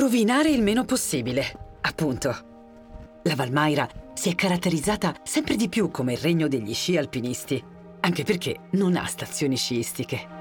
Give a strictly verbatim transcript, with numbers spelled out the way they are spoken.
rovinare il meno possibile, appunto. La Valmaira si è caratterizzata sempre di più come il regno degli sci alpinisti, anche perché non ha stazioni sciistiche.